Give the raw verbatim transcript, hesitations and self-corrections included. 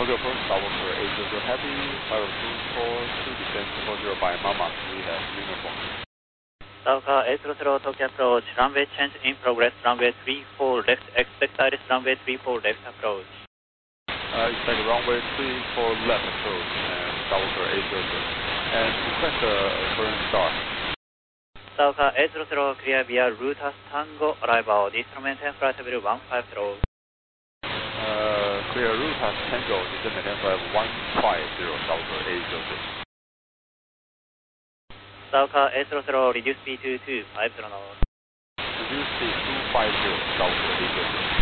Tokyo Approach, Southwestern eight zero zero Heavy, Flight of two four two, descend two four zero by Mama three at uniform. Southwest eight zero zero Tokyo Approach, runway change in progress, runway three four left, expect iris runway three four left approach. Uh, expect runway three four left approach and Southwestern eight zero zero. And request a Korean star. Southwest eight zero zero, clear via Rutas Tango, arrival, descend maintain flight level one five zero. Uh, clear Rutas Tango, descend maintain flight one five zero, Southwestern eight zero zero. Southwest eight zero zero, reduce speed to two five zero knots. Reduce speed two five zero, Southwestern eight zero zero.